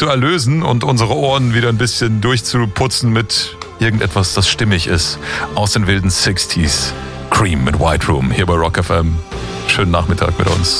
zu erlösen und unsere Ohren wieder ein bisschen durchzuputzen mit irgendetwas, das stimmig ist. Aus den wilden 60s. Cream mit White Room hier bei Rock FM. Schönen Nachmittag mit uns.